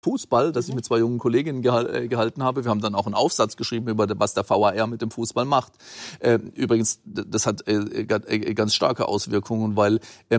Fußball, das ich mit 2 jungen Kolleginnen gehalten habe. Wir haben dann auch einen Aufsatz geschrieben über was der VAR mit dem Fußball macht. Übrigens, das hat ganz starke Auswirkungen, weil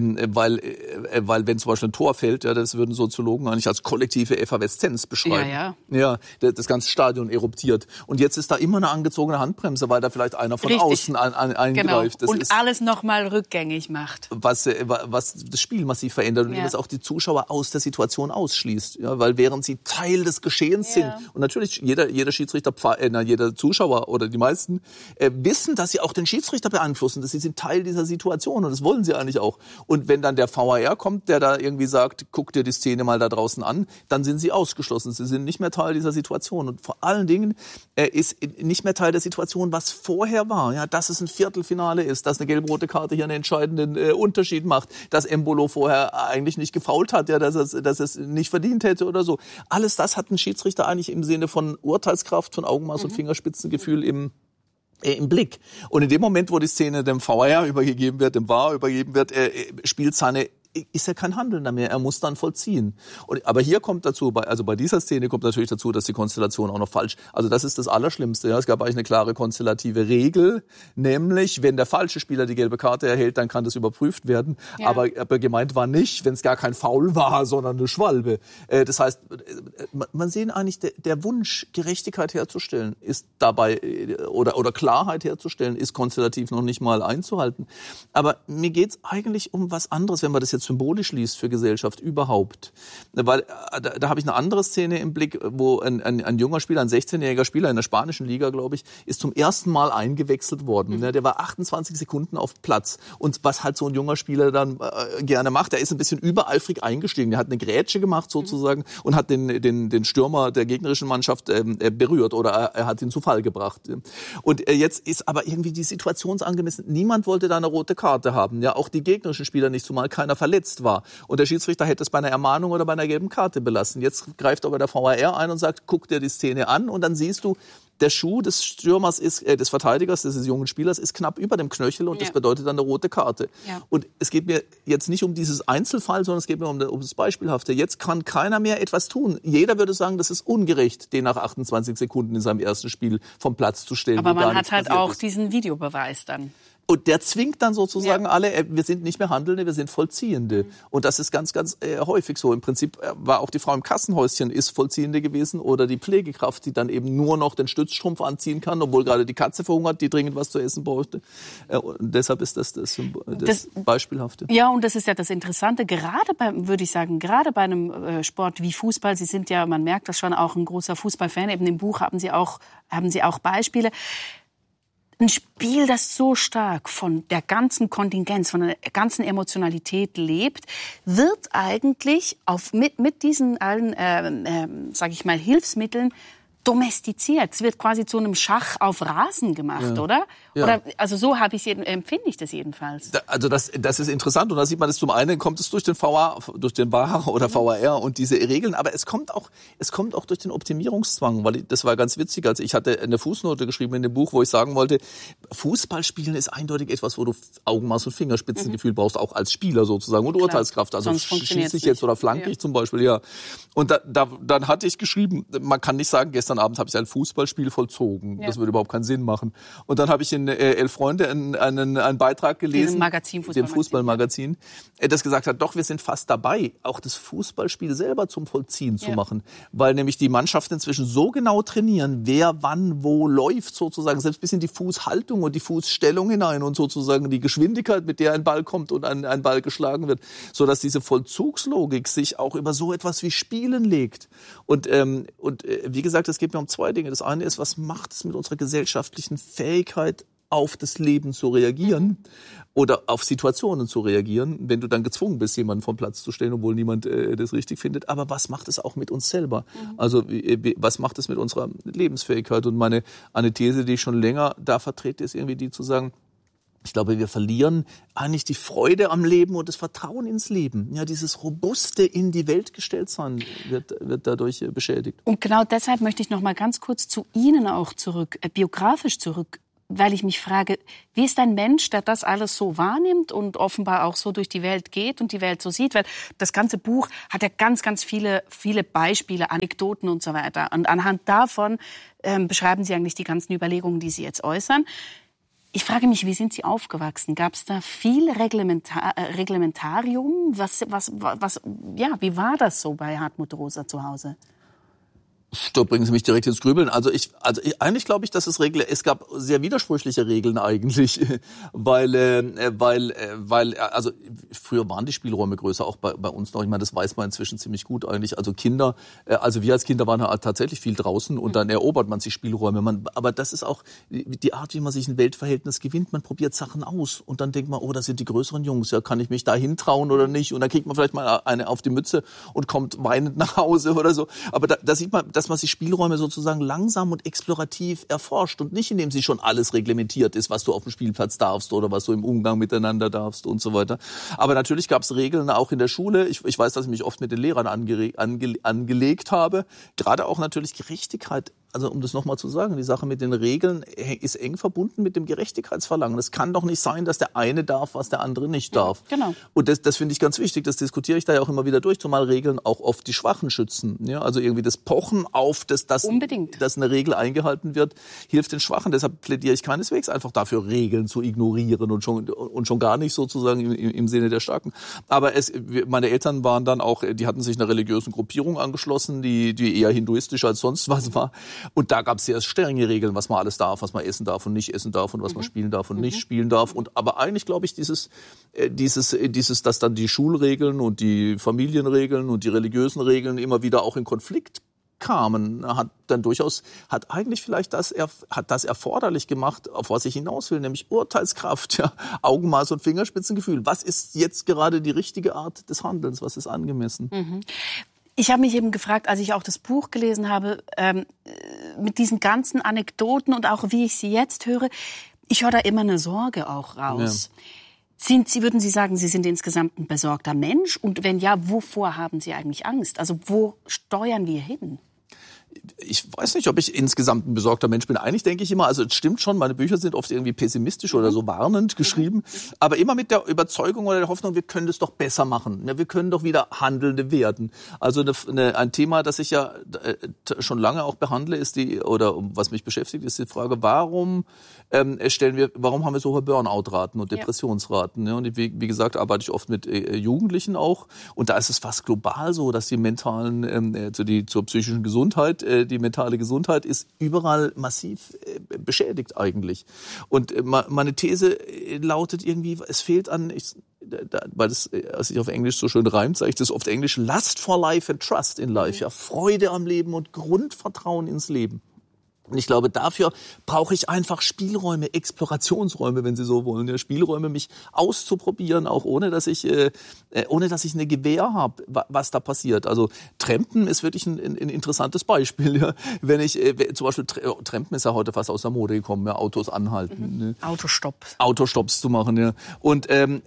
wenn zum Beispiel ein Tor fällt, ja, das würden Soziologen eigentlich als kollektive Efferveszenz beschreiben. Ja, das ganze Stadion eruptiert. Und jetzt ist da immer eine angezogene Handbremse, weil da vielleicht einer von außen eingreift. Genau. Und alles nochmal rückgängig macht. Was das Spiel massiv verändert und was auch die Zuschauer aus der Situation ausschließt. Ja, weil während sie Teil des Geschehens sind. Und natürlich jeder Schiedsrichter, jeder Zuschauer oder die meisten wissen, dass sie auch den Schiedsrichter beeinflussen, dass sie sind Teil dieser Situation und das wollen sie eigentlich auch. Und wenn dann der VAR kommt, der da irgendwie sagt, guck dir die Szene mal da draußen an, dann sind sie ausgeschlossen. Sie sind nicht mehr Teil dieser Situation. Und vor allen Dingen ist nicht mehr Teil der Situation, was vorher war. Ja, dass es ein Viertelfinale ist, dass eine gelb-rote Karte hier einen entscheidenden Unterschied macht, dass Embolo vorher eigentlich nicht gefoult hat, ja, dass es nicht verdient hätte oder so. Alles das hat ein Schiedsrichter eigentlich im Sinne von Urteilskraft, von Augenmaß und Fingerspitzengefühl im Blick. Und in dem Moment, wo die Szene dem VAR übergeben wird, dem VAR übergeben wird, spielt seine ist ja kein Handelnder mehr, er muss dann vollziehen. Aber hier kommt dazu, bei dieser Szene kommt natürlich dazu, dass die Konstellation auch noch falsch, also das ist das Allerschlimmste. Ja. Es gab eigentlich eine klare konstellative Regel, nämlich, wenn der falsche Spieler die gelbe Karte erhält, dann kann das überprüft werden. Ja. Aber gemeint war nicht, wenn es gar kein Foul war, sondern eine Schwalbe. Das heißt, man sehen eigentlich, der Wunsch, Gerechtigkeit herzustellen, ist dabei, oder Klarheit herzustellen, ist konstellativ noch nicht mal einzuhalten. Aber mir geht's eigentlich um was anderes, wenn man das jetzt symbolisch liest für Gesellschaft überhaupt. Weil da habe ich eine andere Szene im Blick, wo ein junger Spieler, ein 16-jähriger Spieler in der spanischen Liga, glaube ich, ist zum ersten Mal eingewechselt worden. Der war 28 Sekunden auf Platz. Und was halt so ein junger Spieler dann gerne macht, der ist ein bisschen übereifrig eingestiegen. Der hat eine Grätsche gemacht sozusagen und hat den Stürmer der gegnerischen Mannschaft berührt oder er hat ihn zu Fall gebracht. Und jetzt ist aber irgendwie die Situation angemessen. Niemand wollte da eine rote Karte haben. Ja, auch die gegnerischen Spieler nicht, zumal keiner verletzt war. Und der Schiedsrichter hätte es bei einer Ermahnung oder bei einer gelben Karte belassen. Jetzt greift aber der VAR ein und sagt, guck dir die Szene an und dann siehst du, der Schuh des Stürmers des Verteidigers, des jungen Spielers, ist knapp über dem Knöchel und das bedeutet dann eine rote Karte. Ja. Und es geht mir jetzt nicht um dieses Einzelfall, sondern es geht mir um das Beispielhafte. Jetzt kann keiner mehr etwas tun. Jeder würde sagen, das ist ungerecht, den nach 28 Sekunden in seinem ersten Spiel vom Platz zu stellen. Aber man hat halt auch diesen Videobeweis dann. Und der zwingt dann sozusagen alle, wir sind nicht mehr Handelnde, wir sind Vollziehende. Und das ist ganz, ganz häufig so. Im Prinzip war auch die Frau im Kassenhäuschen ist Vollziehende gewesen oder die Pflegekraft, die dann eben nur noch den Stützstrumpf anziehen kann, obwohl gerade die Katze verhungert, die dringend was zu essen bräuchte. Und deshalb ist das Beispielhafte. Ja, und das ist ja das Interessante, gerade bei einem Sport wie Fußball. Sie sind ja, man merkt das schon, auch ein großer Fußballfan. Eben im Buch haben Sie auch Beispiele. Ein Spiel, das so stark von der ganzen Kontingenz, von der ganzen Emotionalität lebt, wird eigentlich mit diesen allen, sage ich mal, Hilfsmitteln domestiziert. Es wird quasi zu einem Schach auf Rasen gemacht, oder? Ja. Oder also so empfinde ich das jedenfalls. Also das ist interessant und da sieht man, dass zum einen kommt es durch den VAR oder VAR und diese Regeln, aber es kommt auch durch den Optimierungszwang, weil das war ganz witzig, also ich hatte eine Fußnote geschrieben in dem Buch, wo ich sagen wollte, Fußballspielen ist eindeutig etwas, wo du Augenmaß und Fingerspitzengefühl brauchst, auch als Spieler sozusagen und Urteilskraft, also schieße ich jetzt oder flanke ich zum Beispiel, ja. Und dann hatte ich geschrieben, man kann nicht sagen, gestern Abend habe ich ein Fußballspiel vollzogen. Ja. Das würde überhaupt keinen Sinn machen. Und dann habe ich in Elf Freunde einen Beitrag gelesen, dem Fußballmagazin, das gesagt hat, doch, wir sind fast dabei, auch das Fußballspiel selber zum Vollziehen zu machen. Weil nämlich die Mannschaften inzwischen so genau trainieren, wer wann wo läuft sozusagen, selbst bis in die Fußhaltung und die Fußstellung hinein und sozusagen die Geschwindigkeit, mit der ein Ball kommt und ein Ball geschlagen wird, sodass diese Vollzugslogik sich auch über so etwas wie Spielen legt. Und wie gesagt, es geht mir um zwei Dinge. Das eine ist, was macht es mit unserer gesellschaftlichen Fähigkeit, auf das Leben zu reagieren oder auf Situationen zu reagieren, wenn du dann gezwungen bist, jemanden vom Platz zu stellen, obwohl niemand das richtig findet. Aber was macht es auch mit uns selber? Also was macht es mit unserer Lebensfähigkeit? Und eine These, die ich schon länger da vertrete, ist irgendwie die zu sagen, ich glaube, wir verlieren eigentlich die Freude am Leben und das Vertrauen ins Leben. Ja, dieses robuste in die Welt gestellt sein wird dadurch beschädigt. Und genau deshalb möchte ich noch mal ganz kurz zu Ihnen auch biografisch zurückgehen, weil ich mich frage, wie ist ein Mensch, der das alles so wahrnimmt und offenbar auch so durch die Welt geht und die Welt so sieht? Weil das ganze Buch hat ja ganz, ganz viele Beispiele, Anekdoten und so weiter. Und anhand davon beschreiben Sie eigentlich die ganzen Überlegungen, die Sie jetzt äußern. Ich frage mich, wie sind Sie aufgewachsen? Gab es da viel Reglementarium? Wie war das so bei Hartmut Rosa zu Hause? Da bringen Sie mich direkt ins Grübeln. Eigentlich glaube ich, dass es gab sehr widersprüchliche Regeln eigentlich, weil früher waren die Spielräume größer, auch bei uns noch. Ich meine, das weiß man inzwischen ziemlich gut eigentlich. Also wir als Kinder waren halt tatsächlich viel draußen und dann erobert man sich Spielräume. Aber das ist auch die Art, wie man sich ein Weltverhältnis gewinnt. Man probiert Sachen aus und dann denkt man, oh, das sind die größeren Jungs. Ja, kann ich mich da hintrauen oder nicht? Und dann kriegt man vielleicht mal eine auf die Mütze und kommt weinend nach Hause oder so. Aber da sieht man, dass man sich Spielräume sozusagen langsam und explorativ erforscht und nicht, indem sie schon alles reglementiert ist, was du auf dem Spielplatz darfst oder was du im Umgang miteinander darfst und so weiter. Aber natürlich gab es Regeln auch in der Schule. Ich weiß, dass ich mich oft mit den Lehrern angelegt habe. Gerade auch natürlich Gerechtigkeit. Also um das nochmal zu sagen, die Sache mit den Regeln ist eng verbunden mit dem Gerechtigkeitsverlangen. Es kann doch nicht sein, dass der eine darf, was der andere nicht darf. Genau. Und das finde ich ganz wichtig, das diskutiere ich da ja auch immer wieder durch, zumal Regeln auch oft die Schwachen schützen. Ja, also irgendwie das Pochen auf, dass eine Regel eingehalten wird, hilft den Schwachen. Deshalb plädiere ich keineswegs einfach dafür, Regeln zu ignorieren und schon gar nicht sozusagen im Sinne der Starken. Aber meine Eltern waren dann auch, die hatten sich einer religiösen Gruppierung angeschlossen, die eher hinduistisch als sonst was war. Und da gab es sehr strenge Regeln, was man alles darf, was man essen darf und nicht essen darf und was man spielen darf und nicht spielen darf. Aber eigentlich glaube ich, dass dann die Schulregeln und die Familienregeln und die religiösen Regeln immer wieder auch in Konflikt kamen, hat eigentlich vielleicht das erforderlich gemacht, auf was ich hinaus will, nämlich Urteilskraft, ja, Augenmaß und Fingerspitzengefühl. Was ist jetzt gerade die richtige Art des Handelns? Was ist angemessen? Ich habe mich eben gefragt, als ich auch das Buch gelesen habe, mit diesen ganzen Anekdoten und auch wie ich sie jetzt höre, ich höre da immer eine Sorge auch raus. Ja. Würden Sie sagen, Sie sind insgesamt ein besorgter Mensch? Und wenn ja, wovor haben Sie eigentlich Angst? Also wo steuern wir hin? Ich weiß nicht, ob ich insgesamt ein besorgter Mensch bin. Eigentlich denke ich immer, also es stimmt schon, meine Bücher sind oft irgendwie pessimistisch oder so warnend geschrieben, aber immer mit der Überzeugung oder der Hoffnung, wir können das doch besser machen. Ja, wir können doch wieder Handelnde werden. Also ein Thema, das ich ja schon lange auch behandle, was mich beschäftigt, ist die Frage, warum haben wir so hohe Burnout-Raten und Depressionsraten? Ja, und wie gesagt, arbeite ich oft mit Jugendlichen auch. Und da ist es fast global so, dass die zur psychischen Gesundheit, die mentale Gesundheit ist überall massiv beschädigt eigentlich. Und meine These lautet irgendwie, es fehlt weil es sich auf Englisch so schön reimt, sage ich das oft Englisch, Lust for life and trust in life. Ja, Freude am Leben und Grundvertrauen ins Leben. Und ich glaube, dafür brauche ich einfach Spielräume, Explorationsräume, wenn Sie so wollen. Ja, Spielräume, mich auszuprobieren, auch ohne dass ich eine Gewähr habe, was da passiert. Also Trampen ist wirklich ein interessantes Beispiel. Ja. Wenn ich zum Beispiel Trampen ist ja heute fast aus der Mode gekommen, ja, Autos anhalten, ne. Autostopps zu machen, ja. Und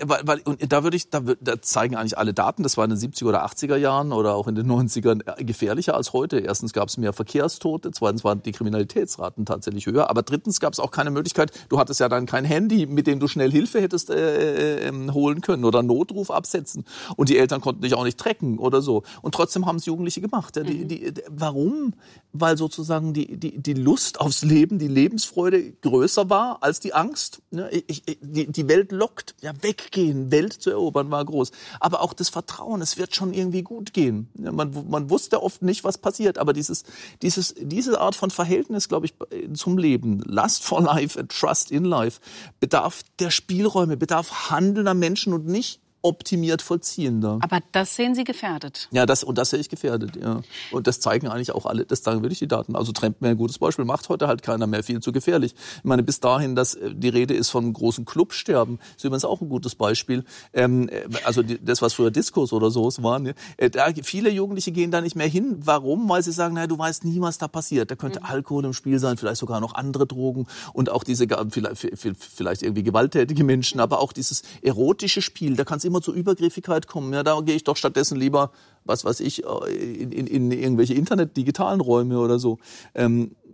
da zeigen eigentlich alle Daten, das war in den 70er oder 80er Jahren oder auch in den 90ern gefährlicher als heute. Erstens gab es mehr Verkehrstote, zweitens waren die Kriminalitätsraten tatsächlich höher. Aber drittens gab es auch keine Möglichkeit, du hattest ja dann kein Handy, mit dem du schnell Hilfe hättest holen können oder Notruf absetzen. Und die Eltern konnten dich auch nicht tracken oder so. Und trotzdem haben es Jugendliche gemacht. Ja, warum? Weil sozusagen die Lust aufs Leben, die Lebensfreude größer war als die Angst. Ja, die Welt lockt. Ja, weggehen, Welt zu erobern war groß. Aber auch das Vertrauen, es wird schon irgendwie gut gehen. Ja, man wusste oft nicht, was passiert. Aber diese Art von Verhältnis, glaube ich, zum Leben, Lust for life and trust in life, bedarf der Spielräume, bedarf handelnder Menschen und nicht optimiert vollziehender. Aber das sehen Sie gefährdet. Ja, das sehe ich gefährdet, ja. Und das zeigen eigentlich auch alle, das zeigen wirklich die Daten. Also Trampen wäre ein gutes Beispiel, macht heute halt keiner mehr, viel zu gefährlich. Ich meine, bis dahin, dass die Rede ist von großen Clubsterben, ist übrigens auch ein gutes Beispiel. Also das, was früher Diskos oder so waren, ja. Viele Jugendliche gehen da nicht mehr hin. Warum? Weil sie sagen, naja, du weißt nie, was da passiert. Da könnte Alkohol im Spiel sein, vielleicht sogar noch andere Drogen und auch diese, vielleicht irgendwie gewalttätige Menschen, aber auch dieses erotische Spiel, da kann es immer zur Übergriffigkeit kommen. Ja, da gehe ich doch stattdessen lieber, was weiß ich, in irgendwelche Internet-digitalen Räume oder so.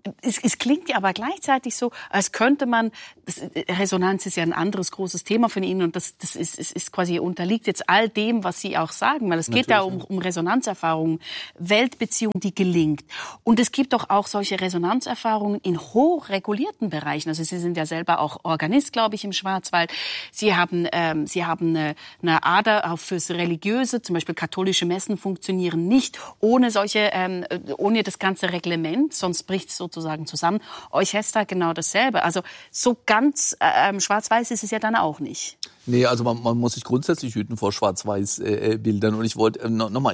Es klingt ja aber gleichzeitig so, als könnte man, Resonanz ist ja ein anderes großes Thema von Ihnen und das ist quasi unterliegt jetzt all dem, was Sie auch sagen, weil es geht ja um Resonanzerfahrungen, Weltbeziehungen, die gelingt. Und es gibt doch auch solche Resonanzerfahrungen in hochregulierten Bereichen. Also Sie sind ja selber auch Organist, glaube ich, im Schwarzwald. Sie haben eine Ader auch fürs Religiöse, zum Beispiel katholische Messen funktionieren nicht ohne ohne das ganze Reglement, sonst bricht es sozusagen zusammen. Orchester genau dasselbe. Also so ganz schwarz-weiß ist es ja dann auch nicht. Nee, also man muss sich grundsätzlich hüten vor Schwarz-Weiß-Bildern. Und ich will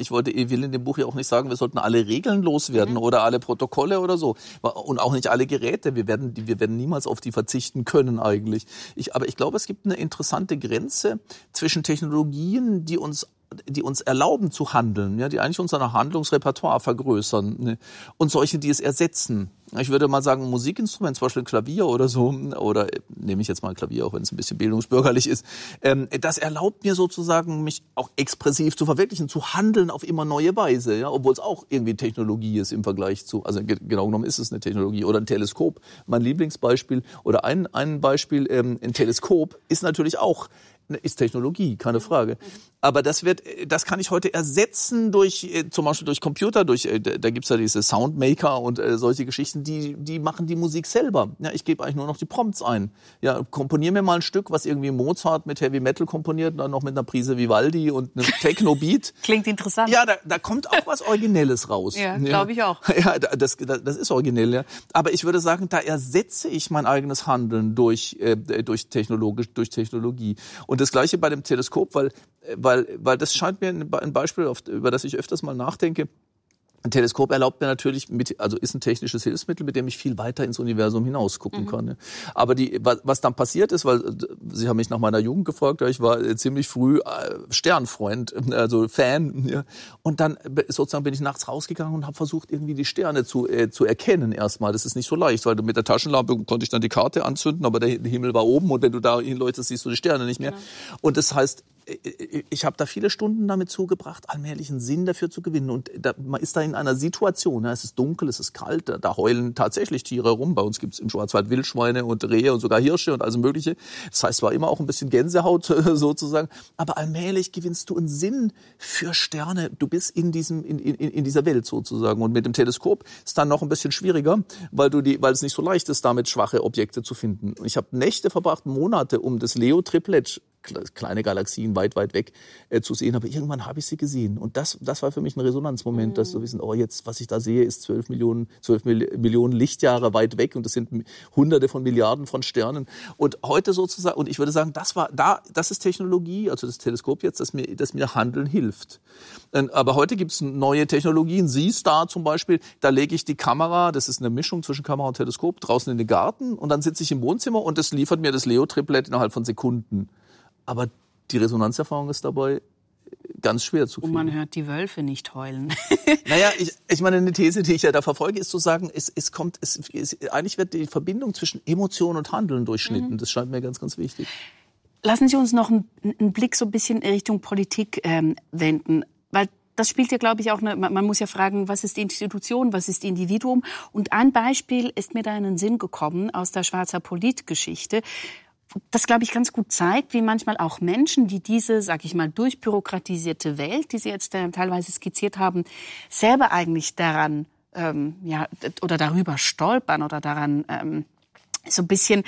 in dem Buch ja auch nicht sagen, wir sollten alle Regeln loswerden oder alle Protokolle oder so. Und auch nicht alle Geräte. Wir werden niemals auf die verzichten können eigentlich. Aber ich glaube, es gibt eine interessante Grenze zwischen Technologien, die uns erlauben zu handeln, ja, die eigentlich unser Handlungsrepertoire vergrößern, ne, und solche, die es ersetzen. Ich würde mal sagen, ein Musikinstrument, zum Beispiel ein Klavier oder so, oder nehme ich jetzt mal ein Klavier, auch wenn es ein bisschen bildungsbürgerlich ist, das erlaubt mir sozusagen, mich auch expressiv zu verwirklichen, zu handeln auf immer neue Weise, ja, obwohl es auch irgendwie Technologie ist im Vergleich zu, also genau genommen ist es eine Technologie, oder ein Teleskop. Mein Lieblingsbeispiel, oder ein Beispiel, ein Teleskop ist natürlich auch ist Technologie, keine Frage. Aber das kann ich heute ersetzen durch, zum Beispiel durch Computer, da gibt's ja diese Soundmaker und solche Geschichten, die machen die Musik selber. Ja, ich gebe eigentlich nur noch die Prompts ein. Ja, komponier mir mal ein Stück, was irgendwie Mozart mit Heavy Metal komponiert, dann noch mit einer Prise Vivaldi und einem Techno-Beat. Klingt interessant. Ja, da kommt auch was Originelles raus. Ja, glaube ich auch. Ja, das ist originell, ja. Aber ich würde sagen, da ersetze ich mein eigenes Handeln durch Technologie. Und das Gleiche bei dem Teleskop, weil das scheint mir ein Beispiel, über das ich öfters mal nachdenke. Ein Teleskop erlaubt mir natürlich, ist ein technisches Hilfsmittel, mit dem ich viel weiter ins Universum hinaus gucken kann. Ja. Aber was dann passiert ist, weil Sie haben mich nach meiner Jugend gefragt, ich war ziemlich früh Sternfreund, also Fan. Ja. Und dann sozusagen bin ich nachts rausgegangen und habe versucht, irgendwie die Sterne zu erkennen erstmal. Das ist nicht so leicht, weil mit der Taschenlampe konnte ich dann die Karte anzünden, aber der Himmel war oben und wenn du da hinleuchtest, siehst du die Sterne nicht mehr. Genau. Und das heißt, ich habe da viele Stunden damit zugebracht, allmählich einen Sinn dafür zu gewinnen. Und man ist da in einer Situation, ja, es ist dunkel, es ist kalt, da heulen tatsächlich Tiere rum. Bei uns gibt es im Schwarzwald Wildschweine und Rehe und sogar Hirsche und alles Mögliche. Das heißt, es war immer auch ein bisschen Gänsehaut sozusagen. Aber allmählich gewinnst du einen Sinn für Sterne. Du bist in dieser Welt sozusagen. Und mit dem Teleskop ist dann noch ein bisschen schwieriger, weil es nicht so leicht ist, damit schwache Objekte zu finden. Und ich habe Nächte verbracht, Monate, um das Leo-Triplett, kleine Galaxien weit, weit weg zu sehen. Aber irgendwann habe ich sie gesehen. Und das war für mich ein Resonanzmoment, dass zu wissen, jetzt, was ich da sehe, ist 12 Millionen Lichtjahre weit weg und das sind Hunderte von Milliarden von Sternen. Und heute sozusagen, und ich würde sagen, das ist Technologie, also das Teleskop jetzt, das mir Handeln hilft. Aber heute gibt es neue Technologien, C-Star zum Beispiel, da lege ich die Kamera, das ist eine Mischung zwischen Kamera und Teleskop, draußen in den Garten und dann sitze ich im Wohnzimmer und das liefert mir das Leo-Triplett innerhalb von Sekunden. Aber die Resonanzerfahrung ist dabei ganz schwer zu kriegen. Und man hört die Wölfe nicht heulen. Naja, ich meine, eine These, die ich ja da verfolge, ist zu sagen, eigentlich wird die Verbindung zwischen Emotion und Handeln durchschnitten. Das scheint mir ganz, ganz wichtig. Lassen Sie uns noch einen Blick so ein bisschen in Richtung Politik wenden. Weil das spielt ja, glaube ich, auch man muss ja fragen, was ist die Institution, was ist Individuum? Und ein Beispiel ist mir da in den Sinn gekommen aus der Schwarzer Politgeschichte. Das, glaube ich, ganz gut zeigt, wie manchmal auch Menschen, die diese, sag ich mal, durchbürokratisierte Welt, die Sie jetzt teilweise skizziert haben, selber eigentlich daran, oder darüber stolpern oder daran, so ein bisschen,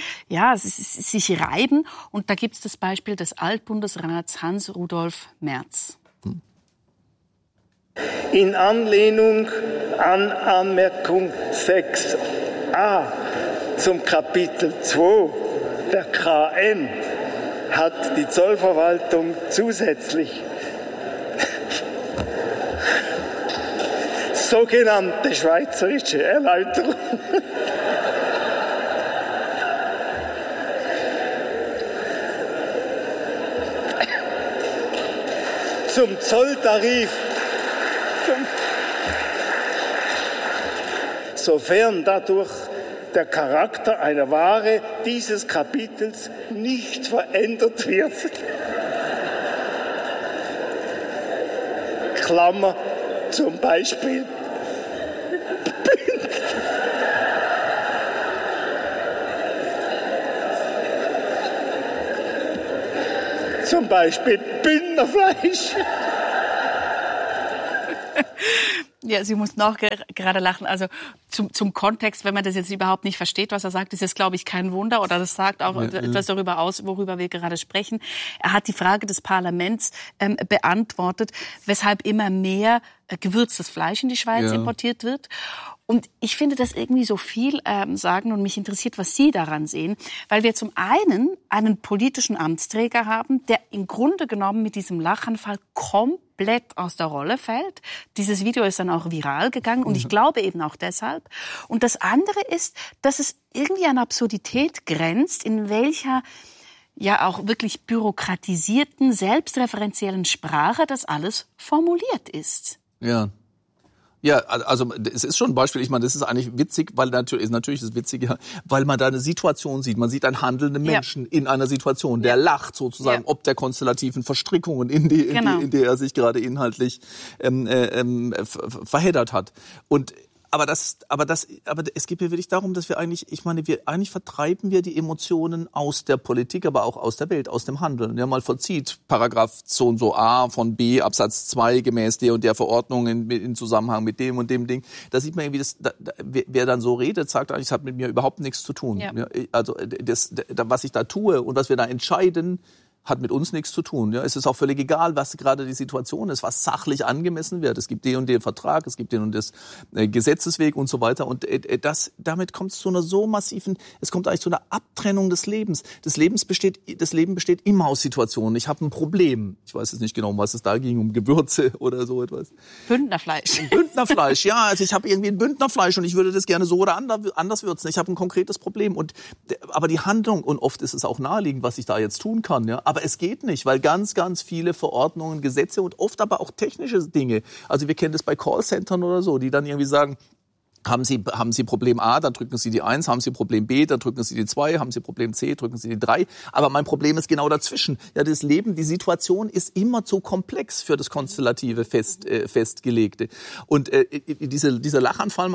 sich reiben. Und da gibt's das Beispiel des Altbundesrats Hans-Rudolf Merz. In Anlehnung an Anmerkung 6a zum Kapitel 2 der KM hat die Zollverwaltung zusätzlich sogenannte schweizerische Erläuterung zum Zolltarif, sofern dadurch der Charakter einer Ware dieses Kapitels nicht verändert wird. Klammer zum Beispiel zum Beispiel Bündnerfleisch. Ja, Sie mussten auch gerade lachen. Also zum Kontext, wenn man das jetzt überhaupt nicht versteht, was er sagt, ist das, glaube ich, kein Wunder. Oder das sagt auch etwas darüber aus, worüber wir gerade sprechen. Er hat die Frage des Parlaments beantwortet, weshalb immer mehr gewürztes Fleisch in die Schweiz importiert wird. Und ich finde das irgendwie so viel sagen und mich interessiert, was Sie daran sehen, weil wir zum einen politischen Amtsträger haben, der im Grunde genommen mit diesem Lachanfall komplett aus der Rolle fällt. Dieses Video ist dann auch viral gegangen und ich glaube eben auch deshalb. Und das andere ist, dass es irgendwie an Absurdität grenzt, in welcher ja auch wirklich bürokratisierten, selbstreferenziellen Sprache das alles formuliert ist. Ja. Ja, also es ist schon ein Beispiel. Ich meine, das ist eigentlich witzig, weil natürlich ist es witzig, ja, weil man da eine Situation sieht. Man sieht einen handelnden Menschen in einer Situation, der lacht sozusagen, ob der konstellativen Verstrickungen, in die er sich gerade inhaltlich verheddert hat. Aber es geht mir wirklich darum, dass wir eigentlich vertreiben wir die Emotionen aus der Politik, aber auch aus der Welt, aus dem Handeln. Ja, mal vollzieht Paragraph so und so A von B Absatz 2 gemäß der und der Verordnung in Zusammenhang mit dem und dem Ding. Da sieht man irgendwie, wer dann so redet, sagt eigentlich, es hat mit mir überhaupt nichts zu tun. Ja. Ja, also was ich da tue und was wir da entscheiden, hat mit uns nichts zu tun. Ja, es ist auch völlig egal, was gerade die Situation ist, was sachlich angemessen wird. Es gibt den und den Vertrag, es gibt den und das Gesetzesweg und so weiter. Und damit kommt es zu einer so massiven, es kommt eigentlich zu einer Abtrennung des Lebens. Das Leben besteht immer aus Situationen. Ich habe ein Problem. Ich weiß jetzt nicht genau, um was es da ging, um Gewürze oder so etwas. Bündnerfleisch. Bündnerfleisch, ja. Also ich habe irgendwie ein Bündnerfleisch und ich würde das gerne so oder anders würzen. Ich habe ein konkretes Problem. Aber die Handlung, und oft ist es auch naheliegend, was ich da jetzt tun kann, ja. Aber es geht nicht, weil ganz, ganz viele Verordnungen, Gesetze und oft aber auch technische Dinge, also wir kennen das bei Callcentern oder so, die dann irgendwie sagen, haben Sie Problem A, dann drücken Sie die 1, haben Sie Problem B, dann drücken Sie die 2, haben Sie Problem C, drücken Sie die 3. Aber mein Problem ist genau dazwischen. Ja, das Leben, die Situation ist immer zu komplex für das konstellative Festgelegte. Und dieser Lachanfall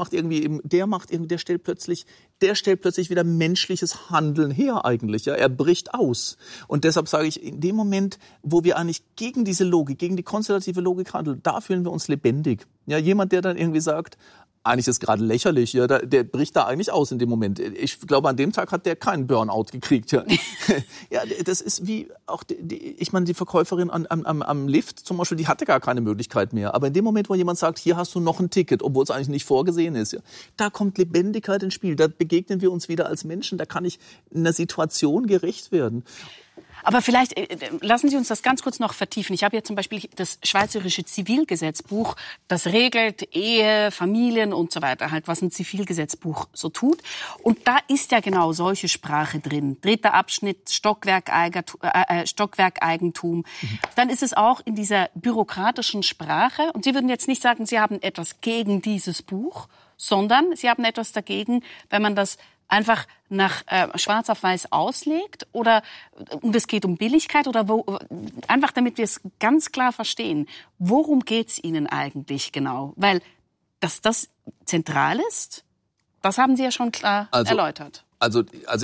der stellt plötzlich wieder menschliches Handeln her eigentlich. Ja, er bricht aus. Und deshalb sage ich, in dem Moment, wo wir eigentlich gegen diese Logik, gegen die konstellative Logik handeln, da fühlen wir uns lebendig. Ja, jemand, der dann irgendwie sagt, eigentlich ist es gerade lächerlich, ja, der bricht da eigentlich aus in dem Moment. Ich glaube, an dem Tag hat der keinen Burnout gekriegt. Ja, ja, das ist wie auch ich meine, die Verkäuferin am Lift zum Beispiel, die hatte gar keine Möglichkeit mehr. Aber in dem Moment, wo jemand sagt, hier hast du noch ein Ticket, obwohl es eigentlich nicht vorgesehen ist, ja, da kommt Lebendigkeit ins Spiel. Da begegnen wir uns wieder als Menschen. Da kann ich einer Situation gerecht werden. Aber vielleicht lassen Sie uns das ganz kurz noch vertiefen. Ich habe hier zum Beispiel das Schweizerische Zivilgesetzbuch, das regelt Ehe, Familien und so weiter, halt was ein Zivilgesetzbuch so tut. Und da ist ja genau solche Sprache drin. 3. Abschnitt, Stockwerkeigentum. Dann ist es auch in dieser bürokratischen Sprache. Und Sie würden jetzt nicht sagen, Sie haben etwas gegen dieses Buch, sondern Sie haben etwas dagegen, wenn man das einfach nach schwarz auf weiß auslegt und es geht um Billigkeit oder einfach damit wir es ganz klar verstehen, worum geht's Ihnen eigentlich genau? Weil, dass das zentral ist, das haben Sie ja schon klar erläutert. Also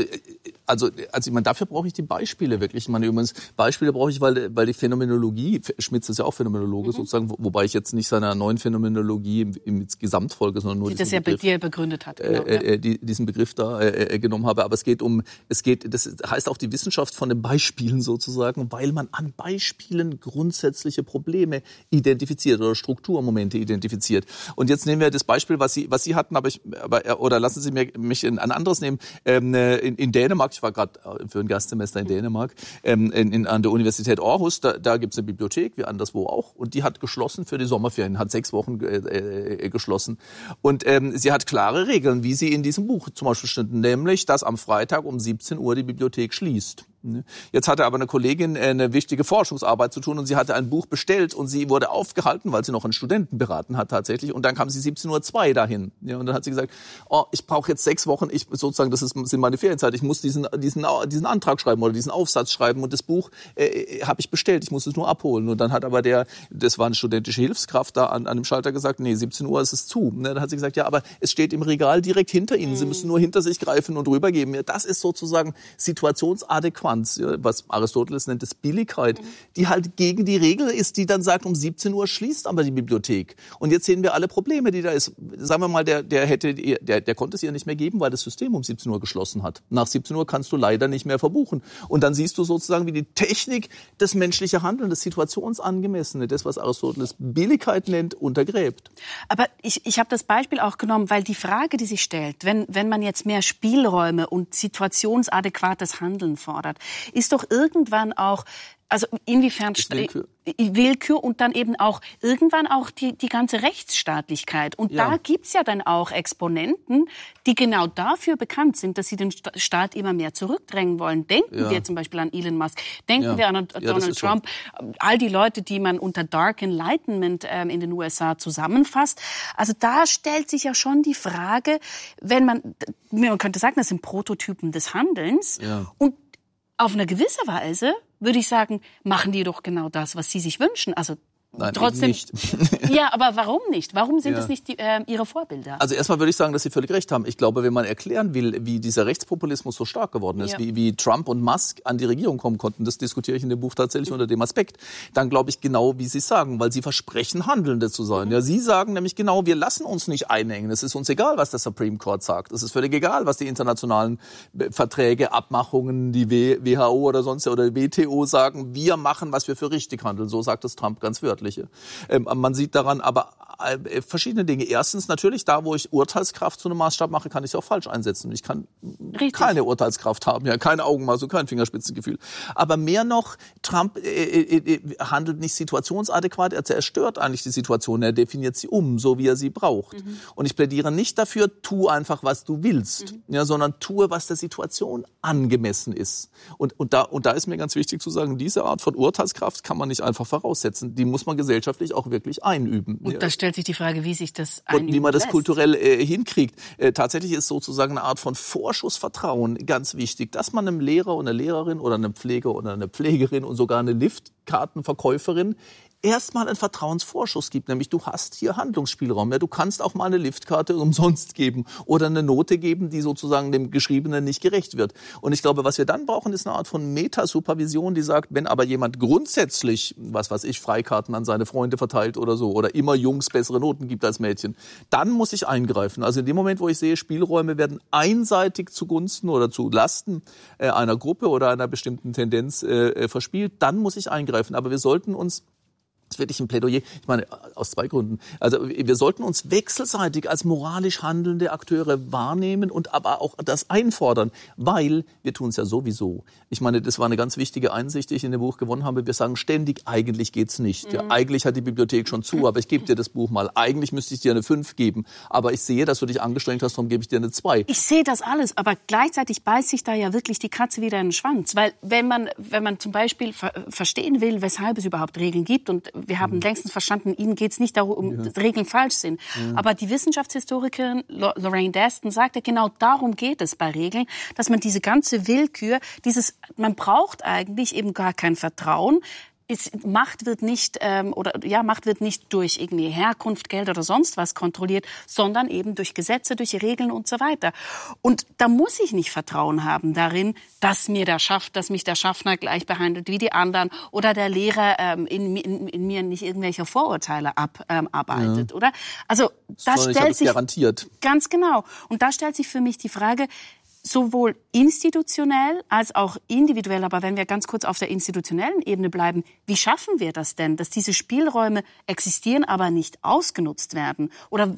ich meine, dafür brauche ich die Beispiele wirklich. Ich meine, übrigens, Beispiele brauche ich, weil die Phänomenologie, Schmitz ist ja auch Phänomenologe sozusagen, wobei ich jetzt nicht seiner neuen Phänomenologie im Gesamtfolge, sondern nur diesen Begriff, die er begründet hat, genau, diesen Begriff da genommen habe. Aber das heißt auch die Wissenschaft von den Beispielen sozusagen, weil man an Beispielen grundsätzliche Probleme identifiziert oder Strukturmomente identifiziert. Und jetzt nehmen wir das Beispiel, was Sie hatten, oder lassen Sie mich ein anderes nehmen. In Dänemark, ich war gerade für ein Gastsemester in Dänemark, an der Universität Aarhus, da gibt es eine Bibliothek, wie anderswo auch, und die hat geschlossen für die Sommerferien, hat 6 Wochen geschlossen. Und sie hat klare Regeln, wie sie in diesem Buch zum Beispiel standen, nämlich, dass am Freitag um 17 Uhr die Bibliothek schließt. Jetzt hatte aber eine Kollegin eine wichtige Forschungsarbeit zu tun und sie hatte ein Buch bestellt und sie wurde aufgehalten, weil sie noch einen Studenten beraten hat tatsächlich, und dann kam sie 17:02 Uhr dahin. Ja, und dann hat sie gesagt, ich brauche jetzt 6 Wochen, sind meine Ferienzeit, ich muss diesen Antrag schreiben oder diesen Aufsatz schreiben und das Buch habe ich bestellt, ich muss es nur abholen. Und dann hat aber das war eine studentische Hilfskraft da an dem Schalter gesagt, nee, 17 Uhr ist es zu. Dann hat sie gesagt, ja, aber es steht im Regal direkt hinter Ihnen, Sie müssen nur hinter sich greifen und rübergeben. Ja, das ist sozusagen situationsadäquat. Diskrepanz, was Aristoteles nennt, das Billigkeit, die halt gegen die Regel ist, die dann sagt, um 17 Uhr schließt aber die Bibliothek. Und jetzt sehen wir alle Probleme, die da ist. Sagen wir mal, der konnte es ihr nicht mehr geben, weil das System um 17 Uhr geschlossen hat. Nach 17 Uhr kannst du leider nicht mehr verbuchen. Und dann siehst du sozusagen, wie die Technik das menschliche Handeln, das Situationsangemessene, das, was Aristoteles Billigkeit nennt, untergräbt. Aber ich habe das Beispiel auch genommen, weil die Frage, die sich stellt, wenn man jetzt mehr Spielräume und situationsadäquates Handeln fordert, ist doch irgendwann auch, also inwiefern Willkür und dann eben auch irgendwann auch die ganze Rechtsstaatlichkeit. Und da gibt's ja dann auch Exponenten, die genau dafür bekannt sind, dass sie den Staat immer mehr zurückdrängen wollen. Denken wir zum Beispiel an Elon Musk, denken wir an Donald Trump, all die Leute, die man unter Dark Enlightenment in den USA zusammenfasst. Also da stellt sich ja schon die Frage, man könnte sagen, das sind Prototypen des Handelns. Und auf eine gewisse Weise würde ich sagen, machen die doch genau das, was sie sich wünschen. Also Nein, trotzdem nicht. Ja, aber warum nicht? Warum sind es nicht Ihre Vorbilder? Also erstmal würde ich sagen, dass Sie völlig recht haben. Ich glaube, wenn man erklären will, wie dieser Rechtspopulismus so stark geworden ist, wie Trump und Musk an die Regierung kommen konnten, das diskutiere ich in dem Buch tatsächlich unter dem Aspekt, dann glaube ich genau, wie Sie sagen, weil Sie versprechen, Handelnde zu sein. Ja, Sie sagen nämlich genau, wir lassen uns nicht einengen. Es ist uns egal, was der Supreme Court sagt. Es ist völlig egal, was die internationalen Verträge, Abmachungen, die WHO oder sonst oder WTO sagen. Wir machen, was wir für richtig handeln. So sagt es Trump ganz wörtlich. Man sieht daran aber verschiedene Dinge. Erstens natürlich, da wo ich Urteilskraft zu einem Maßstab mache, kann ich sie auch falsch einsetzen. Ich kann keine Urteilskraft haben, kein Augenmaß und kein Fingerspitzengefühl. Aber mehr noch, Trump handelt nicht situationsadäquat, er zerstört eigentlich die Situation, er definiert sie so wie er sie braucht. Und ich plädiere nicht dafür, tu einfach, was du willst, sondern tue, was der Situation angemessen ist. Und da ist mir ganz wichtig zu sagen, diese Art von Urteilskraft kann man nicht einfach voraussetzen. Die muss man gesellschaftlich auch wirklich einüben. Und da stellt sich die Frage, wie sich das einüben und wie man das lässt. Kulturell hinkriegt. Tatsächlich ist sozusagen eine Art von Vorschussvertrauen ganz wichtig, dass man einem Lehrer und einer Lehrerin oder einem Pfleger oder einer Pflegerin und sogar eine Liftkartenverkäuferin erstmal einen Vertrauensvorschuss gibt, nämlich du hast hier Handlungsspielraum. Ja, du kannst auch mal eine Liftkarte umsonst geben oder eine Note geben, die sozusagen dem Geschriebenen nicht gerecht wird. Und ich glaube, was wir dann brauchen, ist eine Art von Metasupervision, die sagt, wenn aber jemand grundsätzlich, was weiß ich, Freikarten an seine Freunde verteilt oder so oder immer Jungs bessere Noten gibt als Mädchen, dann muss ich eingreifen. Also in dem Moment, wo ich sehe, Spielräume werden einseitig zugunsten oder zu Lasten einer Gruppe oder einer bestimmten Tendenz verspielt, dann muss ich eingreifen. Aber wir sollten uns, das ist wirklich ein Plädoyer, ich meine, aus zwei Gründen. Also wir sollten uns wechselseitig als moralisch handelnde Akteure wahrnehmen und aber auch das einfordern, weil wir tun es ja sowieso. Ich meine, das war eine ganz wichtige Einsicht, die ich in dem Buch gewonnen habe. Wir sagen ständig, eigentlich geht's nicht. Ja, eigentlich hat die Bibliothek schon zu, aber ich gebe dir das Buch mal. Eigentlich müsste ich dir eine 5 geben, aber ich sehe, dass du dich angestrengt hast, darum gebe ich dir eine 2. Ich sehe das alles, aber gleichzeitig beißt sich da ja wirklich die Katze wieder in den Schwanz. Weil wenn man zum Beispiel verstehen will, weshalb es überhaupt Regeln gibt, und wir haben längstens verstanden, Ihnen geht es nicht darum, dass Regeln falsch sind. Aber die Wissenschaftshistorikerin Lorraine Daston sagt ja, genau darum geht es bei Regeln, dass man diese ganze Willkür, man braucht eigentlich eben gar kein Vertrauen. Macht wird nicht durch irgendwie Herkunft, Geld oder sonst was kontrolliert, sondern eben durch Gesetze, durch Regeln und so weiter. Und da muss ich nicht Vertrauen haben darin, dass mich der Schaffner gleich behandelt wie die anderen oder der Lehrer in mir nicht irgendwelche Vorurteile abarbeitet, oder? Also da stellt sich garantiert. Ganz genau. Und da stellt sich für mich die Frage, sowohl institutionell als auch individuell, aber wenn wir ganz kurz auf der institutionellen Ebene bleiben, wie schaffen wir das denn, dass diese Spielräume existieren, aber nicht ausgenutzt werden? Oder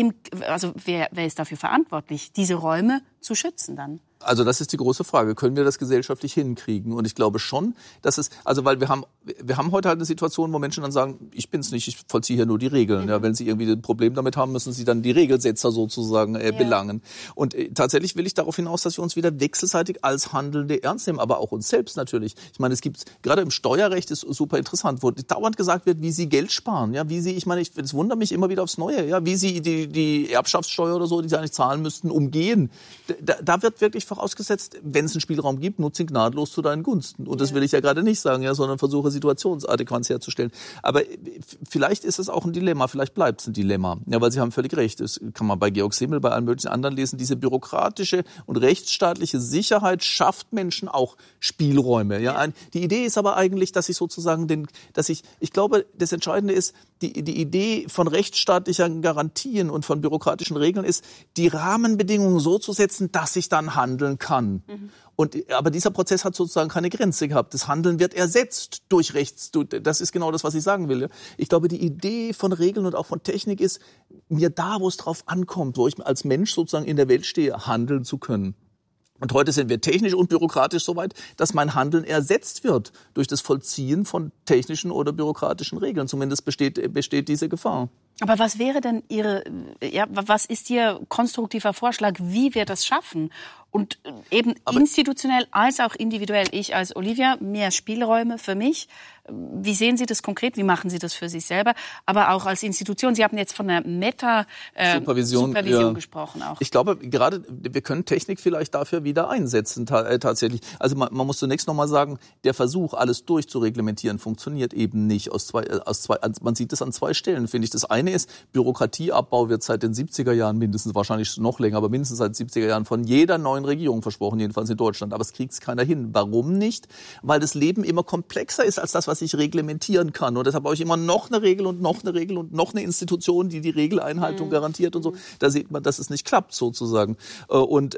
wer ist dafür verantwortlich, diese Räume zu schützen dann? Also das ist die große Frage. Können wir das gesellschaftlich hinkriegen? Und ich glaube schon, dass weil wir haben heute halt eine Situation, wo Menschen dann sagen, ich bin's nicht, ich vollziehe hier nur die Regeln. Ja, wenn sie irgendwie ein Problem damit haben, müssen sie dann die Regelsetzer sozusagen belangen. Und tatsächlich will ich darauf hinaus, dass wir uns wieder wechselseitig als Handelnde ernst nehmen, aber auch uns selbst natürlich. Ich meine, es gibt, gerade im Steuerrecht ist super interessant, wo dauernd gesagt wird, wie sie Geld sparen. Ja, es wundert mich immer wieder aufs Neue, ja, wie sie die Erbschaftssteuer oder so, die sie eigentlich zahlen müssten, umgehen. Da wird wirklich vorausgesetzt, wenn es einen Spielraum gibt, nutze ihn gnadenlos zu deinen Gunsten. Und das will ich ja gerade nicht sagen, ja, sondern versuche Situationsadäquanz herzustellen. Aber vielleicht ist es auch ein Dilemma, vielleicht bleibt es ein Dilemma. Ja, weil Sie haben völlig recht. Das kann man bei Georg Simmel, bei allen möglichen anderen lesen. Diese bürokratische und rechtsstaatliche Sicherheit schafft Menschen auch Spielräume. Ja, die Idee ist aber eigentlich, dass ich sozusagen ich glaube, das Entscheidende ist, die Idee von rechtsstaatlicher Garantien und von bürokratischen Regeln ist, die Rahmenbedingungen so zu setzen, dass ich dann handeln kann. Aber dieser Prozess hat sozusagen keine Grenze gehabt. Das Handeln wird ersetzt durch Rechts. Das ist genau das, was ich sagen will. Ich glaube, die Idee von Regeln und auch von Technik ist, mir da, wo es drauf ankommt, wo ich als Mensch sozusagen in der Welt stehe, handeln zu können. Und heute sind wir technisch und bürokratisch so weit, dass mein Handeln ersetzt wird durch das Vollziehen von technischen oder bürokratischen Regeln. Zumindest besteht diese Gefahr. Aber was wäre denn was ist Ihr konstruktiver Vorschlag, wie wir das schaffen? Und eben institutionell als auch individuell. Ich als Olivia, mehr Spielräume für mich. Wie sehen Sie das konkret? Wie machen Sie das für sich selber? Aber auch als Institution. Sie haben jetzt von der Supervision gesprochen. Auch. Ich glaube, gerade wir können Technik vielleicht dafür wieder einsetzen tatsächlich. Also man muss zunächst noch mal sagen, der Versuch, alles durchzureglementieren, funktioniert eben nicht. Man sieht es an zwei Stellen, finde ich. Das eine ist, Bürokratieabbau wird seit den 70er Jahren mindestens, wahrscheinlich noch länger, aber mindestens seit den 70er Jahren von jeder neuen Regierung versprochen, jedenfalls in Deutschland. Aber es kriegt es keiner hin. Warum nicht? Weil das Leben immer komplexer ist als das, was ich reglementieren kann. Und deshalb brauche ich immer noch eine Regel und noch eine Regel und noch eine Institution, die Regeleinhaltung garantiert und so. Da sieht man, dass es nicht klappt sozusagen. Und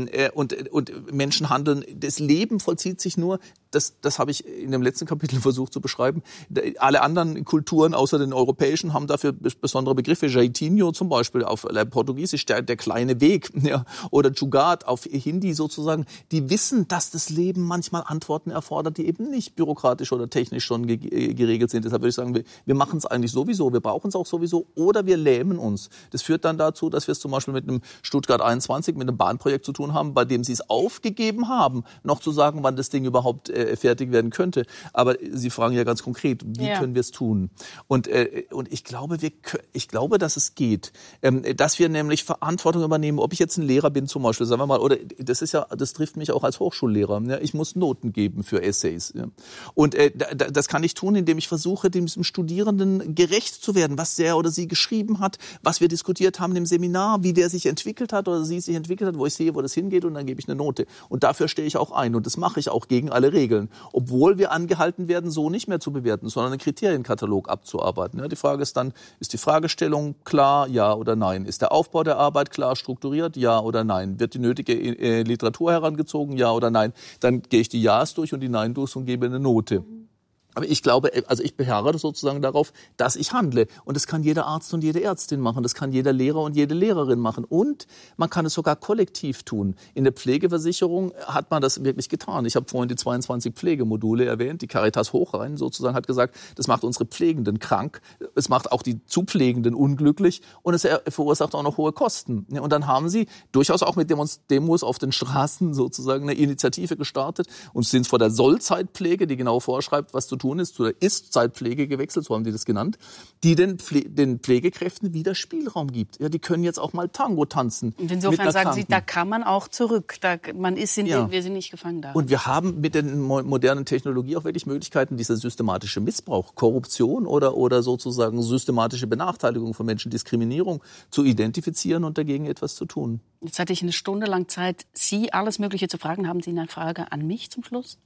Menschen handeln. Das Leben vollzieht sich nur. Das habe ich in dem letzten Kapitel versucht zu beschreiben. Alle anderen Kulturen außer den europäischen haben dafür besondere Begriffe. Jeitinho zum Beispiel auf Portugiesisch, der kleine Weg, ja, oder Jugaad auf Hindi sozusagen. Die wissen, dass das Leben manchmal Antworten erfordert, die eben nicht bürokratisch oder technisch schon geregelt sind. Deshalb würde ich sagen, wir machen es eigentlich sowieso, wir brauchen es auch sowieso oder wir lähmen uns. Das führt dann dazu, dass wir es zum Beispiel mit einem Stuttgart 21, mit einem Bahnprojekt zu tun haben, bei dem sie es aufgegeben haben, noch zu sagen, wann das Ding überhaupt fertig werden könnte. Aber Sie fragen ja ganz konkret, wie können wir es tun? Und ich glaube, dass es geht. Dass wir nämlich Verantwortung übernehmen, ob ich jetzt ein Lehrer bin zum Beispiel, sagen wir mal, oder das trifft mich auch als Hochschullehrer. Ja, ich muss Noten geben für Essays. Ja. Und das kann ich tun, indem ich versuche, dem Studierenden gerecht zu werden, was der oder sie geschrieben hat, was wir diskutiert haben im Seminar, wie der sich entwickelt hat oder sie sich entwickelt hat, wo ich sehe, wo das hingeht und dann gebe ich eine Note. Und dafür stehe ich auch ein und das mache ich auch gegen alle Regeln. Obwohl wir angehalten werden, so nicht mehr zu bewerten, sondern einen Kriterienkatalog abzuarbeiten. Ja, die Frage ist dann, ist die Fragestellung klar, ja oder nein? Ist der Aufbau der Arbeit klar strukturiert, ja oder nein? Wird die nötige Literatur herangezogen, ja oder nein? Dann gehe ich die Ja's durch und die Nein durch und gebe eine Note. Aber ich glaube, also ich beharre sozusagen darauf, dass ich handle. Und das kann jeder Arzt und jede Ärztin machen. Das kann jeder Lehrer und jede Lehrerin machen. Und man kann es sogar kollektiv tun. In der Pflegeversicherung hat man das wirklich getan. Ich habe vorhin die 22 Pflegemodule erwähnt. Die Caritas Hochrhein sozusagen hat gesagt, das macht unsere Pflegenden krank. Es macht auch die Zupflegenden unglücklich. Und es verursacht auch noch hohe Kosten. Und dann haben sie durchaus auch mit Demos auf den Straßen sozusagen eine Initiative gestartet und sind vor der Sollzeitpflege, die genau vorschreibt, was zu tun ist, zu der Ist-Zeitpflege gewechselt, so haben die das genannt, die den Pflegekräften wieder Spielraum gibt. Ja, die können jetzt auch mal Tango tanzen. Und insofern sagen Sie, da kann man auch zurück. Wir sind nicht gefangen da. Und wir haben mit der modernen Technologie auch wirklich Möglichkeiten, dieser systematische Missbrauch, Korruption oder sozusagen systematische Benachteiligung von Menschen, Diskriminierung zu identifizieren und dagegen etwas zu tun. Jetzt hatte ich eine Stunde lang Zeit, Sie alles Mögliche zu fragen. Haben Sie eine Frage an mich zum Schluss?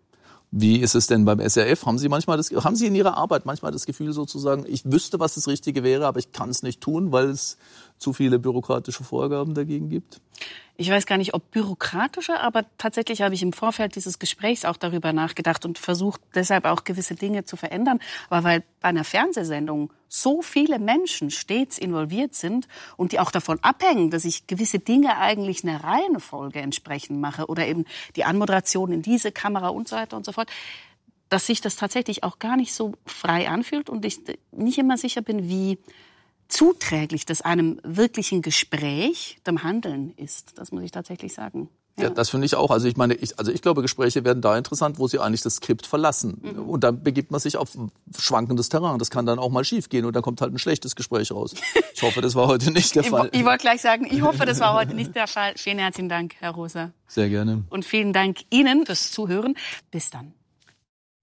Wie ist es denn beim SRF? Haben Sie in Ihrer Arbeit manchmal das Gefühl sozusagen, ich wüsste, was das Richtige wäre, aber ich kann es nicht tun, weil es zu viele bürokratische Vorgaben dagegen gibt? Ich weiß gar nicht, ob bürokratische, aber tatsächlich habe ich im Vorfeld dieses Gesprächs auch darüber nachgedacht und versucht deshalb auch gewisse Dinge zu verändern. Aber weil bei einer Fernsehsendung so viele Menschen stets involviert sind und die auch davon abhängen, dass ich gewisse Dinge eigentlich einer Reihenfolge entsprechend mache oder eben die Anmoderation in diese Kamera und so weiter und so fort, dass sich das tatsächlich auch gar nicht so frei anfühlt und ich nicht immer sicher bin, wie zuträglich das einem wirklichen Gespräch, dem Handeln ist. Das muss ich tatsächlich sagen. Ja, das finde ich auch. Also ich meine, ich glaube, Gespräche werden da interessant, wo sie eigentlich das Skript verlassen. Und dann begibt man sich auf schwankendes Terrain. Das kann dann auch mal schief gehen und dann kommt halt ein schlechtes Gespräch raus. Ich hoffe, das war heute nicht der Fall. Ich wollte gleich sagen, ich hoffe, das war heute nicht der Fall. Vielen herzlichen Dank, Herr Rosa. Sehr gerne. Und vielen Dank Ihnen fürs Zuhören. Bis dann.